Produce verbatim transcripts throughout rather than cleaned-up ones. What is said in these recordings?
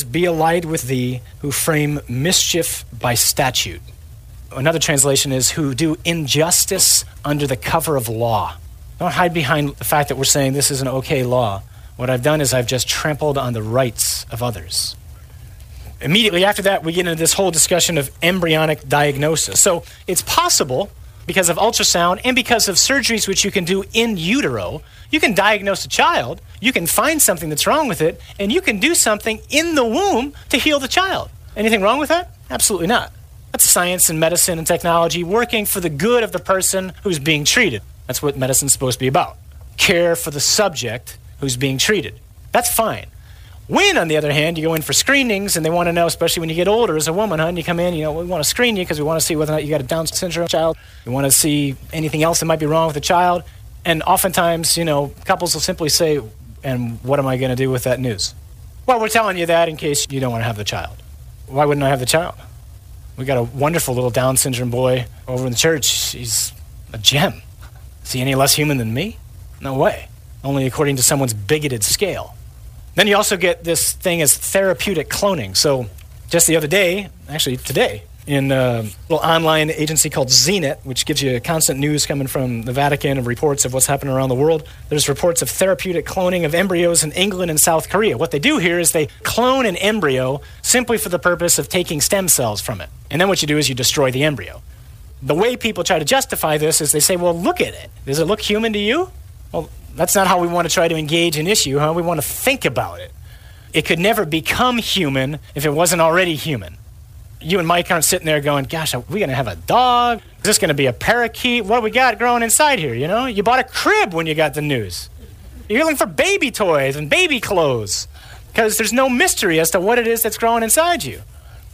powers be allied with thee, who frame mischief by statute. Another translation is, who do injustice under the cover of law. Don't hide behind the fact that we're saying this is an okay law. What I've done is I've just trampled on the rights of others. Immediately after that, we get into this whole discussion of embryonic diagnosis. So it's possible, because of ultrasound and because of surgeries which you can do in utero, you can diagnose a child, you can find something that's wrong with it, and you can do something in the womb to heal the child. Anything wrong with that? Absolutely not. That's science and medicine and technology working for the good of the person who's being treated. That's what medicine's supposed to be about. Care for the subject who's being treated. That's fine. When, on the other hand, you go in for screenings and they want to know, especially when you get older as a woman, huh, and you come in, you know, we want to screen you because we want to see whether or not you got a Down syndrome child. We want to see anything else that might be wrong with the child. And oftentimes, you know, couples will simply say, and what am I going to do with that news? Well, we're telling you that in case you don't want to have the child. Why wouldn't I have the child? We got a wonderful little Down syndrome boy over in the church. He's a gem. Is he any less human than me? No way. Only according to someone's bigoted scale. Then you also get this thing as therapeutic cloning. So just the other day, actually today, in a little online agency called Z net, which gives you constant news coming from the Vatican of reports of what's happening around the world, there's reports of therapeutic cloning of embryos in England and South Korea. What they do here is they clone an embryo simply for the purpose of taking stem cells from it. And then what you do is you destroy the embryo. The way people try to justify this is they say, well, look at it. Does it look human to you? Well, that's not how we want to try to engage an issue, huh? We want to think about it. It could never become human if it wasn't already human. You and Mike aren't sitting there going, gosh, are we going to have a dog? Is this going to be a parakeet? What do we got growing inside here, you know? You bought a crib when you got the news. You're looking for baby toys and baby clothes because there's no mystery as to what it is that's growing inside you.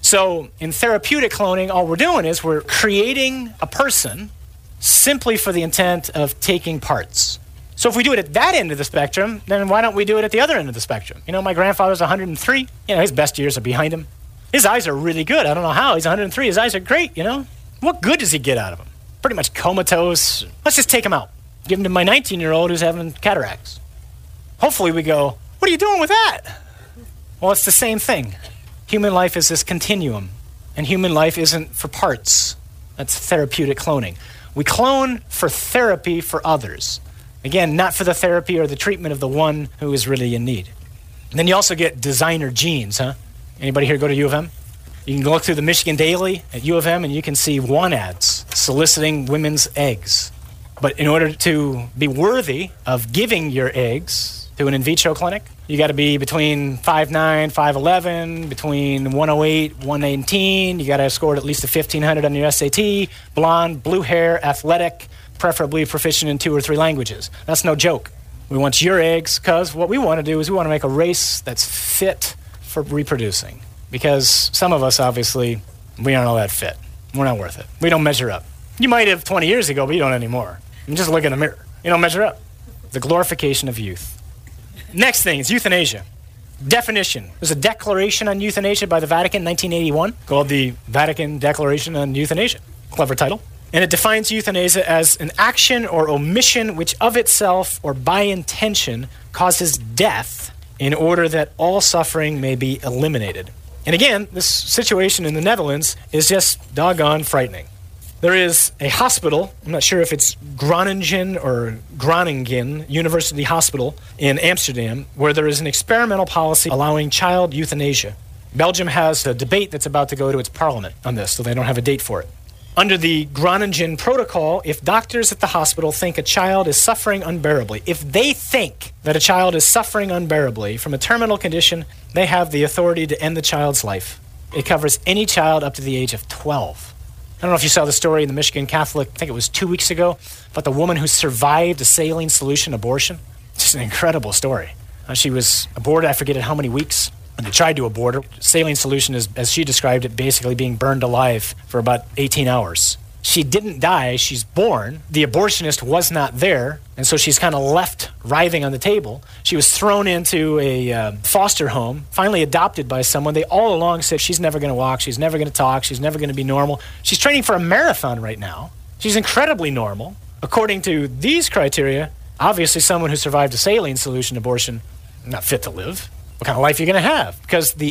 So in therapeutic cloning, all we're doing is we're creating a person simply for the intent of taking parts. So if we do it at that end of the spectrum, then why don't we do it at the other end of the spectrum? You know, my grandfather's one hundred three. You know, his best years are behind him. His eyes are really good. I don't know how. He's one hundred three. His eyes are great, you know. What good does he get out of them? Pretty much comatose. Let's just take him out. Give him to my nineteen-year-old who's having cataracts. Hopefully we go, what are you doing with that? Well, it's the same thing. Human life is this continuum, and human life isn't for parts. That's therapeutic cloning. We clone for therapy for others. Again, not for the therapy or the treatment of the one who is really in need. And then you also get designer genes, huh? Anybody here go to U of M? You can look through the Michigan Daily at U of M and you can see want ads soliciting women's eggs. But in order to be worthy of giving your eggs to an in vitro clinic, you got to be between five nine, five eleven, between one oh eight, one eighteen. You got to have scored at least a fifteen hundred on your S A T, blonde, blue hair, athletic, preferably proficient in two or three languages. That's no joke. We want your eggs because what we want to do is we want to make a race that's fit for reproducing. Because some of us, obviously, we aren't all that fit. We're not worth it. We don't measure up. You might have twenty years ago, but you don't anymore. You just look in the mirror. You don't measure up. The glorification of youth. Next thing is euthanasia. Definition. There's a declaration on euthanasia by the Vatican in nineteen eighty-one called the Vatican Declaration on Euthanasia. Clever title. And it defines euthanasia as an action or omission which of itself or by intention causes death in order that all suffering may be eliminated. And again, this situation in the Netherlands is just doggone frightening. There is a hospital, I'm not sure if it's Groningen or Groningen University Hospital in Amsterdam, where there is an experimental policy allowing child euthanasia. Belgium has a debate that's about to go to its parliament on this, so they don't have a date for it. Under the Groningen protocol, if doctors at the hospital think a child is suffering unbearably, if they think that a child is suffering unbearably from a terminal condition, they have the authority to end the child's life. It covers any child up to the age of twelve. I don't know if you saw the story in the Michigan Catholic, I think it was two weeks ago, about the woman who survived a saline solution abortion. It's just an incredible story. Uh, she was aborted, I forget how many weeks, and they tried to abort her. Saline solution is, as she described it, basically being burned alive for about eighteen hours. She didn't die, she's born. The abortionist was not there, and so she's kind of left writhing on the table. She was thrown into a uh, foster home, finally adopted by someone. They all along said she's never going to walk, she's never going to talk, she's never going to be normal. She's training for a marathon right now. She's incredibly normal. According to these criteria, obviously someone who survived a saline solution abortion, not fit to live. What kind of life are you going to have? Because the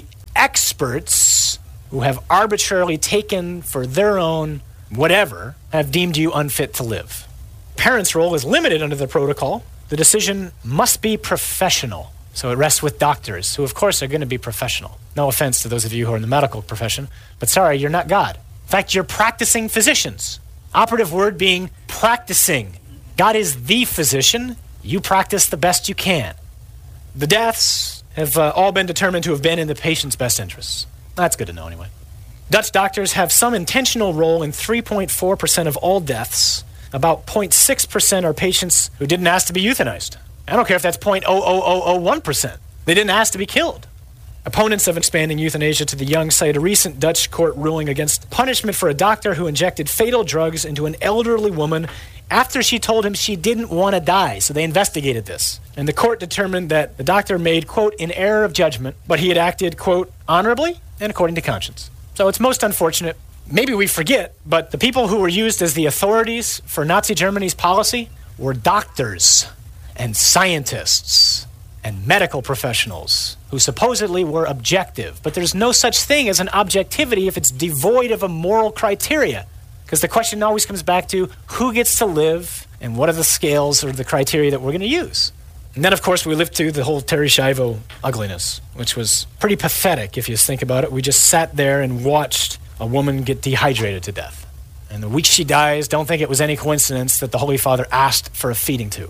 experts who have arbitrarily taken for their own whatever have deemed you unfit to live. Parents' role is limited under the protocol. The decision must be professional. So it rests with doctors, who of course are going to be professional. No offense to those of you who are in the medical profession, but sorry, you're not God. In fact, you're practicing physicians. Operative word being practicing. God is the physician. You practice the best you can. The deaths have uh, all been determined to have been in the patient's best interests. That's good to know anyway. Dutch doctors have some intentional role in three point four percent of all deaths. About zero point six percent are patients who didn't ask to be euthanized. I don't care if that's zero point zero zero zero zero one percent. They didn't ask to be killed. Opponents of expanding euthanasia to the young cite a recent Dutch court ruling against punishment for a doctor who injected fatal drugs into an elderly woman after she told him she didn't want to die. So they investigated this. And the court determined that the doctor made, quote, an error of judgment, but he had acted, quote, honorably and according to conscience. So it's most unfortunate. Maybe we forget, but the people who were used as the authorities for Nazi Germany's policy were doctors and scientists and medical professionals who supposedly were objective. But there's no such thing as an objectivity if it's devoid of a moral criteria. Because the question always comes back to who gets to live and what are the scales or the criteria that we're going to use. And then, of course, we lived through the whole Terri Schiavo ugliness, which was pretty pathetic if you think about it. We just sat there and watched a woman get dehydrated to death. And the week she dies, don't think it was any coincidence that the Holy Father asked for a feeding tube.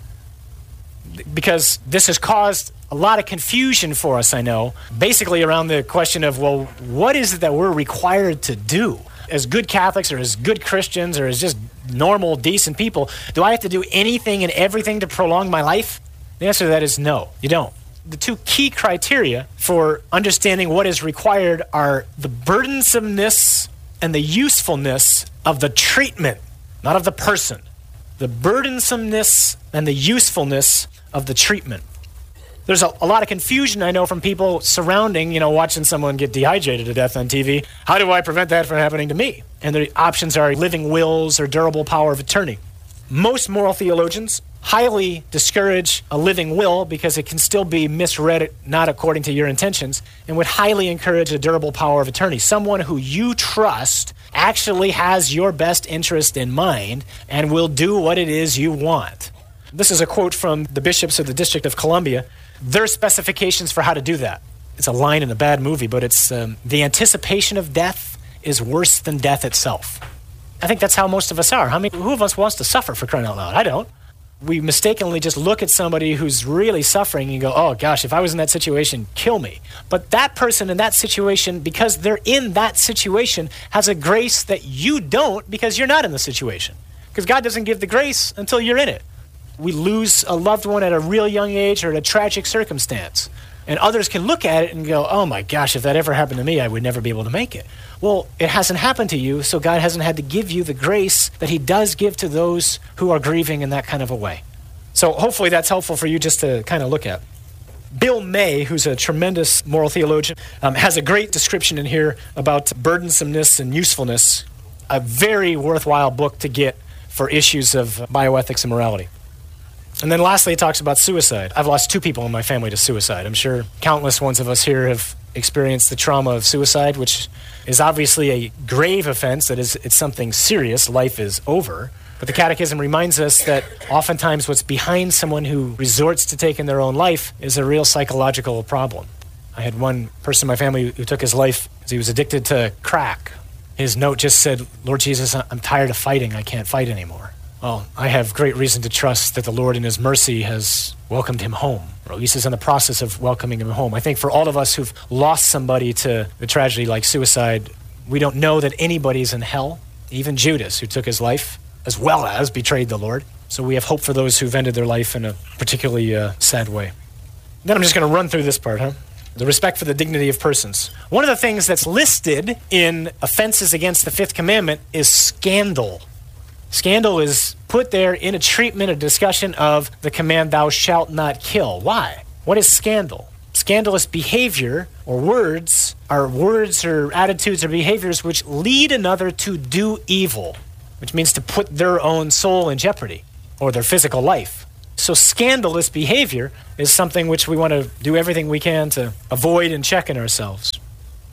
Because this has caused a lot of confusion for us, I know, basically around the question of, well, what is it that we're required to do? As good Catholics or as good Christians or as just normal, decent people, do I have to do anything and everything to prolong my life? The answer to that is no, you don't. The two key criteria for understanding what is required are the burdensomeness and the usefulness of the treatment, not of the person. The burdensomeness and the usefulness of the treatment. There's a, a lot of confusion, I know, from people surrounding, you know, watching someone get dehydrated to death on T V. How do I prevent that from happening to me? And the options are living wills or durable power of attorney. Most moral theologians highly discourage a living will because it can still be misread not according to your intentions, and would highly encourage a durable power of attorney. Someone who you trust actually has your best interest in mind and will do what it is you want. This is a quote from the bishops of the District of Columbia. Their specifications for how to do that. It's a line in a bad movie, but it's um, the anticipation of death is worse than death itself. I think that's how most of us are. How many, who of us wants to suffer, for crying out loud? I don't. We mistakenly just look at somebody who's really suffering and go, oh gosh, if I was in that situation, kill me. But that person in that situation, because they're in that situation, has a grace that you don't because you're not in the situation. Because God doesn't give the grace until you're in it. We lose a loved one at a real young age or at a tragic circumstance. And others can look at it and go, oh my gosh, if that ever happened to me, I would never be able to make it. Well, it hasn't happened to you, so God hasn't had to give you the grace that he does give to those who are grieving in that kind of a way. So hopefully that's helpful for you just to kind of look at. Bill May, who's a tremendous moral theologian, um, has a great description in here about burdensomeness and usefulness, a very worthwhile book to get for issues of bioethics and morality. And then lastly, it talks about suicide. I've lost two people in my family to suicide. I'm sure countless ones of us here have experienced the trauma of suicide, which is obviously a grave offense. That is, it's something serious. Life is over. But the Catechism reminds us that oftentimes what's behind someone who resorts to taking their own life is a real psychological problem. I had one person in my family who took his life because he was addicted to crack. His note just said, Lord Jesus, I'm tired of fighting. I can't fight anymore. Well, I have great reason to trust that the Lord in his mercy has welcomed him home, or at least is in the process of welcoming him home. I think for all of us who've lost somebody to a tragedy like suicide, we don't know that anybody's in hell, even Judas, who took his life, as well as betrayed the Lord. So we have hope for those who've ended their life in a particularly uh, sad way. Then I'm just going to run through this part, huh? The respect for the dignity of persons. One of the things that's listed in offenses against the fifth commandment is scandal. Scandal is put there in a treatment, a discussion of the command, thou shalt not kill. Why? What is scandal? Scandalous behavior or words are words or attitudes or behaviors which lead another to do evil, which means to put their own soul in jeopardy or their physical life. So scandalous behavior is something which we want to do everything we can to avoid and check in ourselves.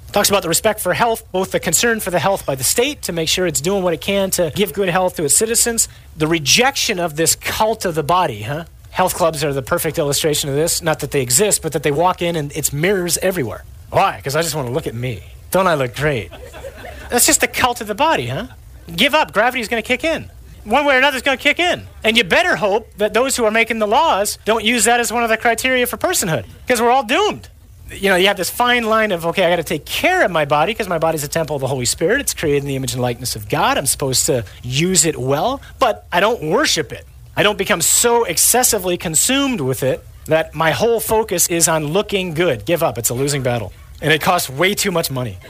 Talks about the respect for health, both the concern for the health by the state to make sure it's doing what it can to give good health to its citizens, the rejection of this cult of the body, huh? Health clubs are the perfect illustration of this. Not that they exist, but that they walk in and it's mirrors everywhere. Why? Because I just want to look at me. Don't I look great? That's just the cult of the body, huh? Give up. Gravity's going to kick in. One way or another is going to kick in. And you better hope that those who are making the laws don't use that as one of the criteria for personhood, because we're all doomed. You know, you have this fine line of, okay, I got to take care of my body because my body's a temple of the Holy Spirit. It's created in the image and likeness of God. I'm supposed to use it well, but I don't worship it. I don't become so excessively consumed with it that my whole focus is on looking good. Give up. It's a losing battle. And it costs way too much money.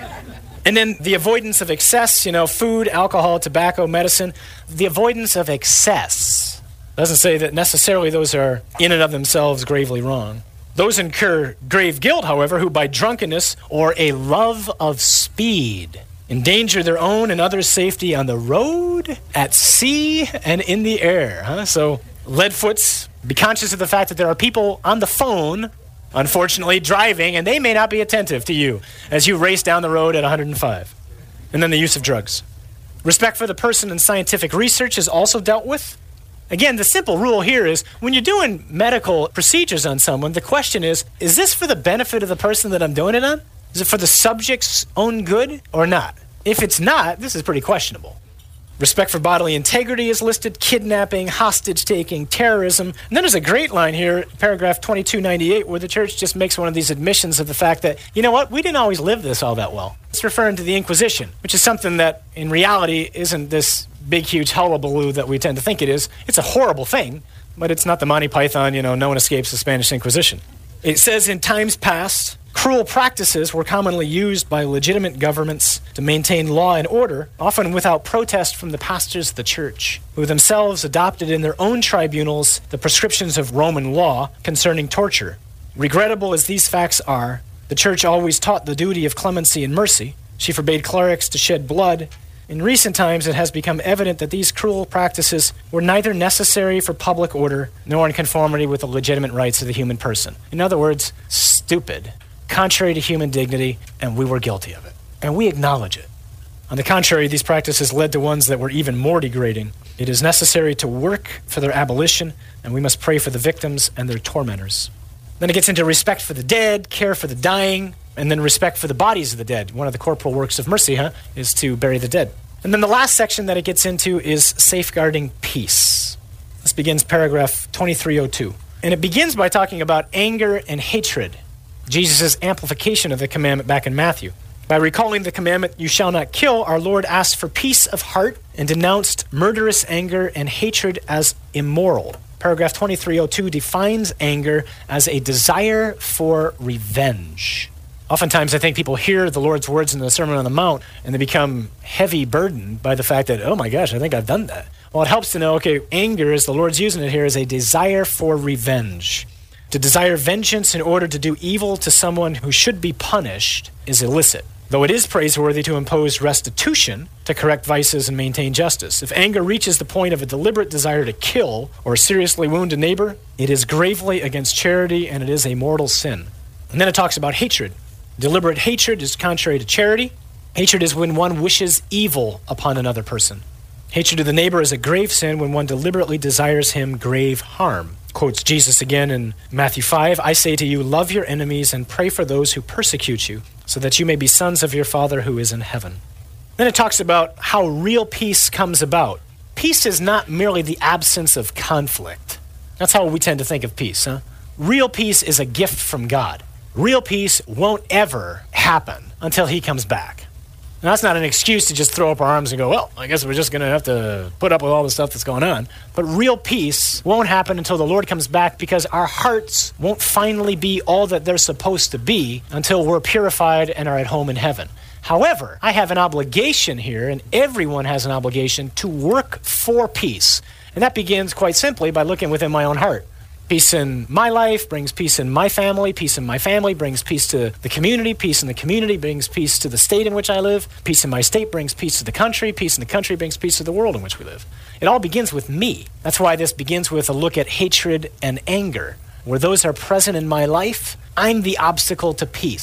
And then the avoidance of excess, you know, food, alcohol, tobacco, medicine. The avoidance of excess doesn't say that necessarily those are in and of themselves gravely wrong. Those incur grave guilt, however, who by drunkenness or a love of speed endanger their own and others' safety on the road, at sea, and in the air. Huh? So, leadfoots, be conscious of the fact that there are people on the phone, unfortunately, driving, and they may not be attentive to you as you race down the road at one hundred five. And then the use of drugs. Respect for the person and scientific research is also dealt with. Again, the simple rule here is when you're doing medical procedures on someone, the question is, is this for the benefit of the person that I'm doing it on? Is it for the subject's own good or not? If it's not, this is pretty questionable. Respect for bodily integrity is listed, kidnapping, hostage-taking, terrorism. And then there's a great line here, paragraph twenty-two ninety-eight, where the church just makes one of these admissions of the fact that, you know what, we didn't always live this all that well. It's referring to the Inquisition, which is something that in reality isn't this big, huge hullabaloo that we tend to think it is. It's a horrible thing, but it's not the Monty Python, you know, no one escapes the Spanish Inquisition. It says in times past, cruel practices were commonly used by legitimate governments to maintain law and order, often without protest from the pastors of the church, who themselves adopted in their own tribunals the prescriptions of Roman law concerning torture. Regrettable as these facts are, the church always taught the duty of clemency and mercy. She forbade clerics to shed blood. In recent times, it has become evident that these cruel practices were neither necessary for public order nor in conformity with the legitimate rights of the human person. In other words, stupid, contrary to human dignity, and we were guilty of it. And we acknowledge it. On the contrary, these practices led to ones that were even more degrading. It is necessary to work for their abolition, and we must pray for the victims and their tormentors. Then it gets into respect for the dead, care for the dying, and then respect for the bodies of the dead. One of the corporal works of mercy, huh, is to bury the dead. And then the last section that it gets into is safeguarding peace. This begins paragraph twenty-three oh two. And it begins by talking about anger and hatred, Jesus' amplification of the commandment back in Matthew. By recalling the commandment, you shall not kill, our Lord asked for peace of heart and denounced murderous anger and hatred as immoral. Paragraph twenty-three oh two defines anger as a desire for revenge. Oftentimes, I think people hear the Lord's words in the Sermon on the Mount, and they become heavy burdened by the fact that, oh my gosh, I think I've done that. Well, it helps to know, okay, anger, as the Lord's using it here, is a desire for revenge. To desire vengeance in order to do evil to someone who should be punished is illicit, though it is praiseworthy to impose restitution to correct vices and maintain justice. If anger reaches the point of a deliberate desire to kill or seriously wound a neighbor, it is gravely against charity and it is a mortal sin. And then it talks about hatred. Deliberate hatred is contrary to charity. Hatred is when one wishes evil upon another person. Hatred of the neighbor is a grave sin when one deliberately desires him grave harm. Quotes Jesus again in Matthew five, I say to you, love your enemies and pray for those who persecute you, so that you may be sons of your Father who is in heaven. Then it talks about how real peace comes about. Peace is not merely the absence of conflict. That's how we tend to think of peace, huh? Real peace is a gift from God. Real peace won't ever happen until he comes back. Now, that's not an excuse to just throw up our arms and go, well, I guess we're just going to have to put up with all the stuff that's going on. But real peace won't happen until the Lord comes back, because our hearts won't finally be all that they're supposed to be until we're purified and are at home in heaven. However, I have an obligation here, and everyone has an obligation to work for peace. And that begins quite simply by looking within my own heart. Peace in my life brings peace in my family. Peace in my family brings peace to the community. Peace in the community brings peace to the state in which I live. Peace in my state brings peace to the country. Peace in the country brings peace to the world in which we live. It all begins with me. That's why this begins with a look at hatred and anger. Where those are present in my life, I'm the obstacle to peace.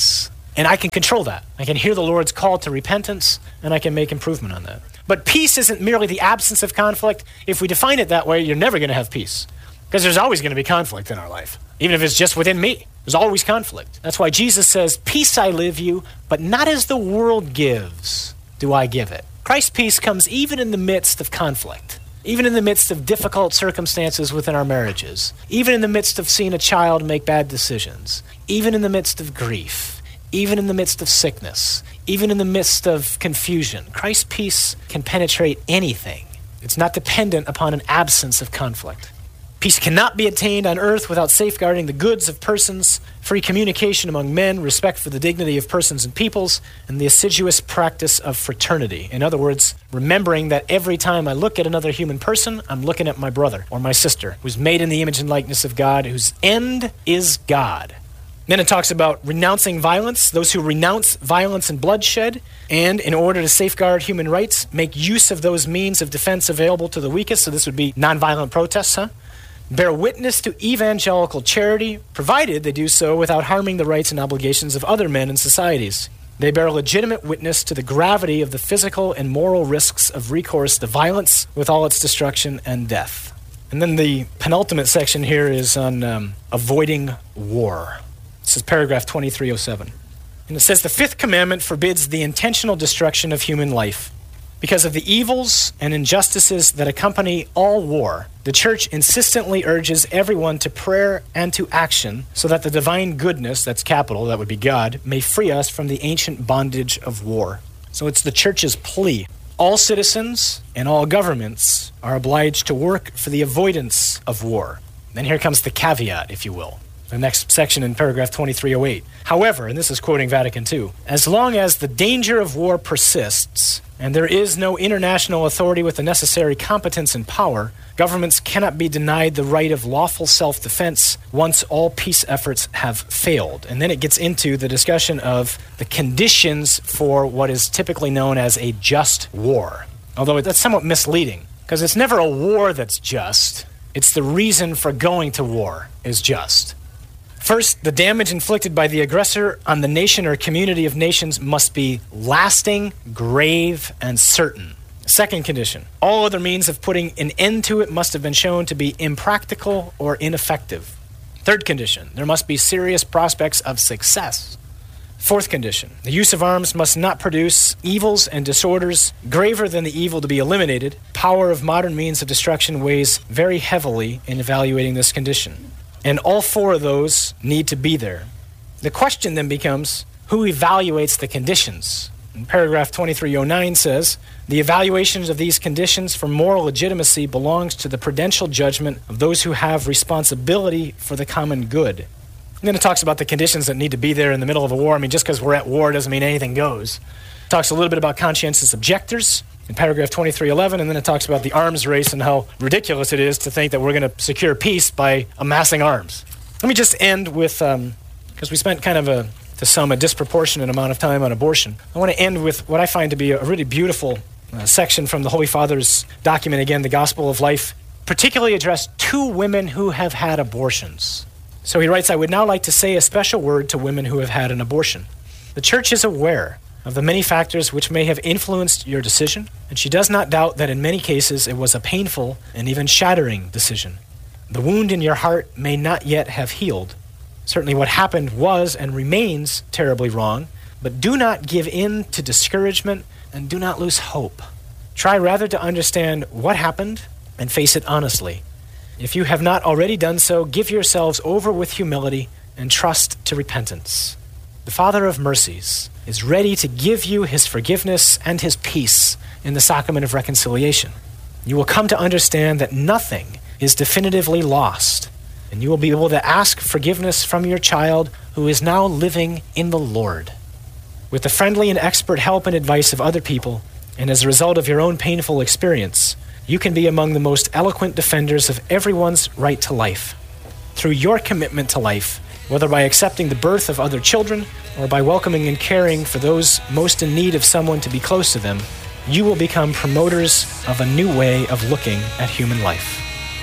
And I can control that. I can hear the Lord's call to repentance, and I can make improvement on that. But peace isn't merely the absence of conflict. If we define it that way, you're never going to have peace, because there's always going to be conflict in our life, even if it's just within me. There's always conflict. That's why Jesus says, peace I live you, but not as the world gives do I give it. Christ's peace comes even in the midst of conflict, even in the midst of difficult circumstances within our marriages, even in the midst of seeing a child make bad decisions, even in the midst of grief, even in the midst of sickness, even in the midst of confusion. Christ's peace can penetrate anything. It's not dependent upon an absence of conflict. Peace cannot be attained on earth without safeguarding the goods of persons, free communication among men, respect for the dignity of persons and peoples, and the assiduous practice of fraternity. In other words, remembering that every time I look at another human person, I'm looking at my brother or my sister, who's made in the image and likeness of God, whose end is God. Then it talks about renouncing violence, those who renounce violence and bloodshed, and in order to safeguard human rights, make use of those means of defense available to the weakest. So this would be nonviolent protests, huh? Bear witness to evangelical charity, provided they do so without harming the rights and obligations of other men and societies. They bear legitimate witness to the gravity of the physical and moral risks of recourse to violence with all its destruction and death. And then the penultimate section here is on um, avoiding war. This is paragraph twenty-three oh seven. And it says, the fifth commandment forbids the intentional destruction of human life. Because of the evils and injustices that accompany all war, the church insistently urges everyone to prayer and to action so that the divine goodness, that's capital, that would be God, may free us from the ancient bondage of war. So it's the church's plea. All citizens and all governments are obliged to work for the avoidance of war. Then here comes the caveat, if you will. The next section in paragraph twenty-three oh eight. However, and this is quoting Vatican two, as long as the danger of war persists and there is no international authority with the necessary competence and power, governments cannot be denied the right of lawful self-defense once all peace efforts have failed. And then it gets into the discussion of the conditions for what is typically known as a just war. Although that's somewhat misleading, because it's never a war that's just. It's the reason for going to war is just. First, the damage inflicted by the aggressor on the nation or community of nations must be lasting, grave, and certain. Second condition, all other means of putting an end to it must have been shown to be impractical or ineffective. Third condition, there must be serious prospects of success. Fourth condition, the use of arms must not produce evils and disorders graver than the evil to be eliminated. Power of modern means of destruction weighs very heavily in evaluating this condition. And all four of those need to be there. The question then becomes, who evaluates the conditions? And paragraph twenty-three oh nine says, the evaluations of these conditions for moral legitimacy belongs to the prudential judgment of those who have responsibility for the common good. And then it talks about the conditions that need to be there in the middle of a war. I mean, just because we're at war doesn't mean anything goes. It talks a little bit about conscientious objectors in paragraph twenty-three eleven, and then it talks about the arms race and how ridiculous it is to think that we're going to secure peace by amassing arms. Let me just end with, because um, we spent kind of a, to some, a disproportionate amount of time on abortion. I want to end with what I find to be a really beautiful uh, section from the Holy Father's document, again, the Gospel of Life, particularly addressed to women who have had abortions. So he writes, I would now like to say a special word to women who have had an abortion. The Church is aware of the many factors which may have influenced your decision, and she does not doubt that in many cases it was a painful and even shattering decision. The wound in your heart may not yet have healed. Certainly what happened was and remains terribly wrong, but do not give in to discouragement and do not lose hope. Try rather to understand what happened and face it honestly. If you have not already done so, give yourselves over with humility and trust to repentance. The Father of mercies is ready to give you his forgiveness and his peace in the sacrament of reconciliation. You will come to understand that nothing is definitively lost, and you will be able to ask forgiveness from your child who is now living in the Lord. With the friendly and expert help and advice of other people, and as a result of your own painful experience, you can be among the most eloquent defenders of everyone's right to life. Through your commitment to life, whether by accepting the birth of other children or by welcoming and caring for those most in need of someone to be close to them, you will become promoters of a new way of looking at human life.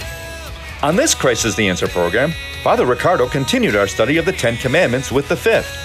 On this Christ is the Answer program, Father Riccardo continued our study of the Ten Commandments with the fifth.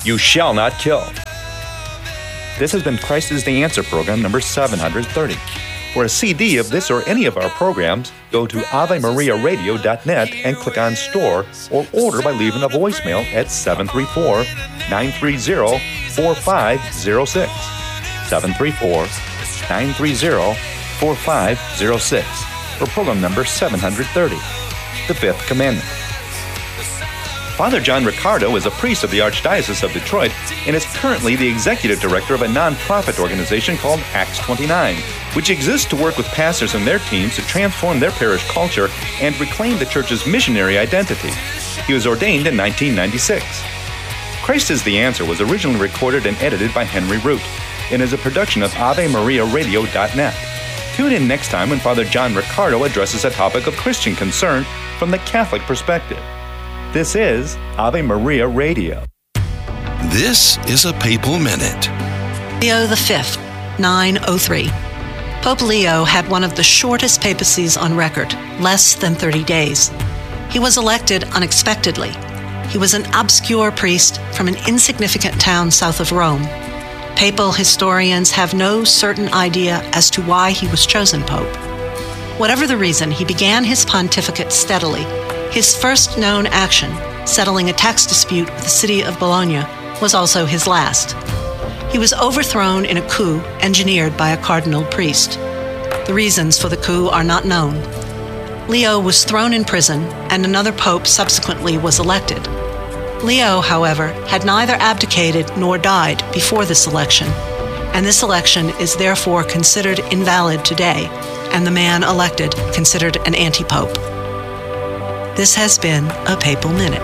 You shall not kill. This has been Christ is the Answer program number seven hundred thirty. For a C D of this or any of our programs, go to ave maria radio dot net and click on Store, or order by leaving a voicemail at seven three four, nine three zero, four five zero six. seven three four, nine three zero, four five zero six for program number seven hundred thirty, The Fifth Commandment. Father John Riccardo is a priest of the Archdiocese of Detroit and is currently the executive director of a nonprofit organization called Acts twenty-nine, which exists to work with pastors and their teams to transform their parish culture and reclaim the church's missionary identity. He was ordained in nineteen ninety-six. Christ is the Answer was originally recorded and edited by Henry Root and is a production of ave maria radio dot net. Tune in next time when Father John Riccardo addresses a topic of Christian concern from the Catholic perspective. This is Ave Maria Radio. This is a Papal Minute. Leo the Fifth, nine oh three. Pope Leo had one of the shortest papacies on record, less than thirty days. He was elected unexpectedly. He was an obscure priest from an insignificant town south of Rome. Papal historians have no certain idea as to why he was chosen pope. Whatever the reason, he began his pontificate steadily. His first known action, settling a tax dispute with the city of Bologna, was also his last. He was overthrown in a coup engineered by a cardinal priest. The reasons for the coup are not known. Leo was thrown in prison, and another pope subsequently was elected. Leo, however, had neither abdicated nor died before this election, and this election is therefore considered invalid today, and the man elected considered an anti-pope. This has been a Papal Minute.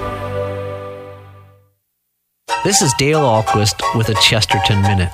This is Dale Ahlquist with a Chesterton Minute.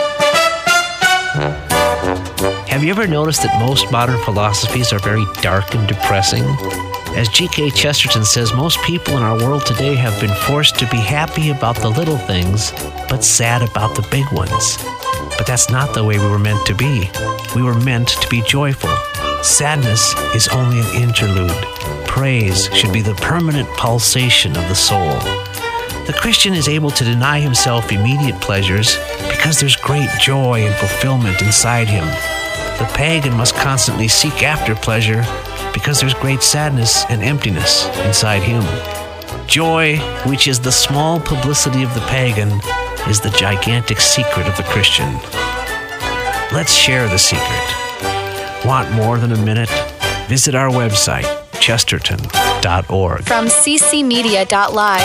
Have you ever noticed that most modern philosophies are very dark and depressing? As G K Chesterton says, most people in our world today have been forced to be happy about the little things, but sad about the big ones. But that's not the way we were meant to be. We were meant to be joyful. Sadness is only an interlude. Praise should be the permanent pulsation of the soul. The Christian is able to deny himself immediate pleasures because there's great joy and fulfillment inside him. The pagan must constantly seek after pleasure because there's great sadness and emptiness inside him. Joy, which is the small publicity of the pagan, is the gigantic secret of the Christian. Let's share the secret. Want more than a minute? Visit our website, chesterton dot org. From c c media dot live.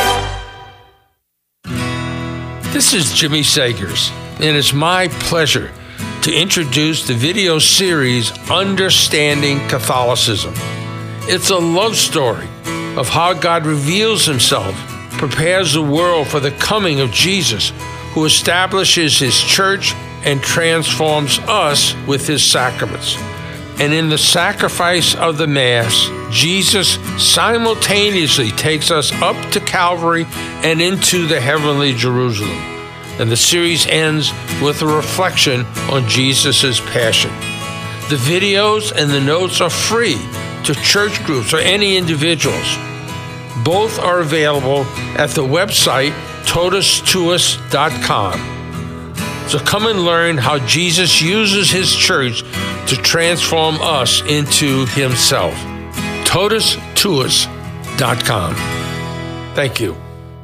This is Jimmy Sagers, and it's my pleasure to introduce the video series Understanding Catholicism. It's a love story of how God reveals himself, prepares the world for the coming of Jesus, who establishes his church and transforms us with his sacraments. And in the sacrifice of the Mass, Jesus simultaneously takes us up to Calvary and into the heavenly Jerusalem. And the series ends with a reflection on Jesus' passion. The videos and the notes are free to church groups or any individuals. Both are available at the website totus tuus dot com. So come and learn how Jesus uses his church to transform us into himself. totus tuus dot com. Thank you.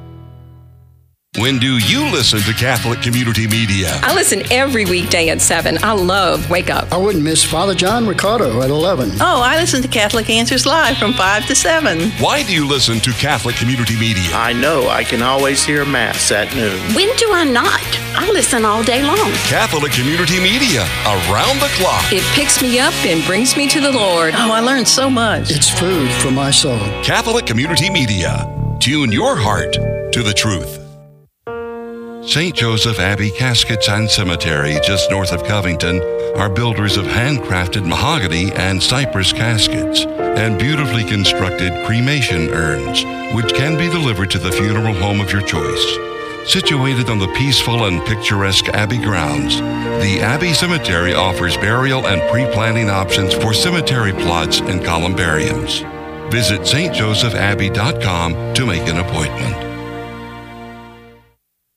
When do you listen to Catholic Community Media? I listen every weekday at seven. I love Wake Up. I wouldn't miss Father John Riccardo at eleven. Oh, I listen to Catholic Answers Live from five to seven. Why do you listen to Catholic Community Media? I know I can always hear Mass at noon. When do I not? I listen all day long. Catholic Community Media, around the clock. It picks me up and brings me to the Lord. Oh, I learned so much. It's food for my soul. Catholic Community Media. Tune your heart to the truth. Saint Joseph Abbey Caskets and Cemetery, just north of Covington, are builders of handcrafted mahogany and cypress caskets and beautifully constructed cremation urns, which can be delivered to the funeral home of your choice. Situated on the peaceful and picturesque Abbey grounds, the Abbey Cemetery offers burial and pre-planning options for cemetery plots and columbariums. Visit s t joseph abbey dot com to make an appointment.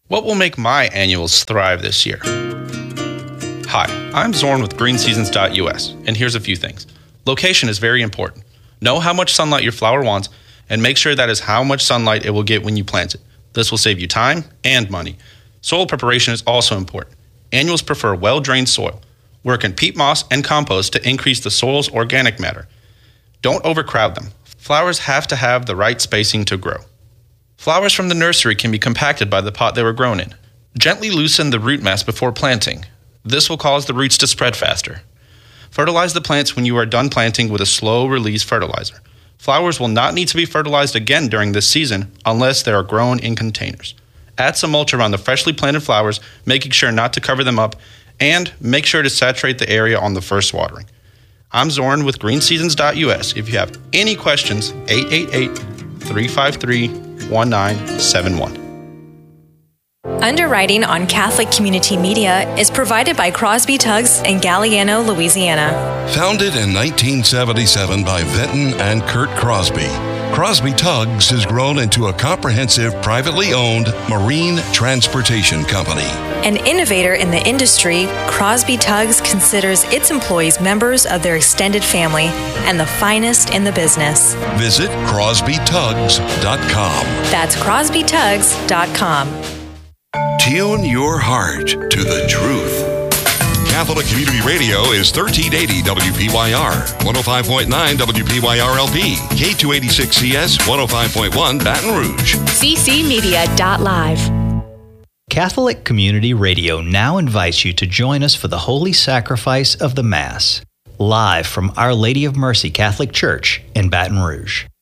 What will make my annuals thrive this year? Hi, I'm Zorn with green seasons dot U S, and here's a few things. Location is very important. Know how much sunlight your flower wants, and make sure that is how much sunlight it will get when you plant it. This will save you time and money. Soil preparation is also important. Annuals prefer well-drained soil. Work in peat moss and compost to increase the soil's organic matter. Don't overcrowd them. Flowers have to have the right spacing to grow. Flowers from the nursery can be compacted by the pot they were grown in. Gently loosen the root mass before planting. This will cause the roots to spread faster. Fertilize the plants when you are done planting with a slow-release fertilizer. Flowers will not need to be fertilized again during this season unless they are grown in containers. Add some mulch around the freshly planted flowers, making sure not to cover them up, and make sure to saturate the area on the first watering. I'm Zorn with green seasons dot U S. If you have any questions, eight eight eight, three five three, one nine seven one. Underwriting on Catholic Community Media is provided by Crosby Tugs in Galliano, Louisiana. Founded in nineteen seventy-seven by Vinton and Kurt Crosby, Crosby Tugs has grown into a comprehensive, privately owned marine transportation company. An innovator in the industry, Crosby Tugs considers its employees members of their extended family and the finest in the business. Visit crosby tugs dot com. That's crosby tugs dot com. Tune your heart to the truth. Catholic Community Radio is thirteen eighty W P Y R, one oh five point nine W P Y R L P, K two eighty-six C S, one oh five point one Baton Rouge. C C media dot live. Catholic Community Radio now invites you to join us for the Holy Sacrifice of the Mass, live from Our Lady of Mercy Catholic Church in Baton Rouge.